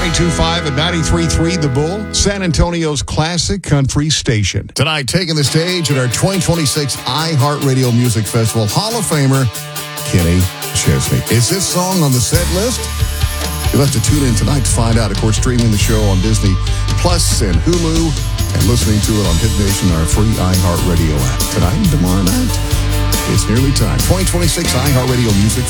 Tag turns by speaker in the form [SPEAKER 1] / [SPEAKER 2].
[SPEAKER 1] 92.5 and 93.3 The Bull, San Antonio's classic country station.
[SPEAKER 2] Tonight, taking the stage at our 2026 iHeartRadio Music Festival, Hall of Famer Kenny Chesney. Is this song on the set list? You'll have to tune in tonight to find out. Of course, streaming the show on Disney Plus and Hulu and listening to it on Hit Nation, our free iHeartRadio app. Tonight and tomorrow night, it's nearly time. 2026 iHeartRadio Music